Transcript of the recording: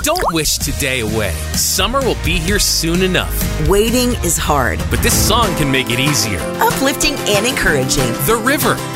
Don't wish today away. Summer will be here soon enough. Waiting is hard, but this song can make it easier. uplifting and encouraging. The River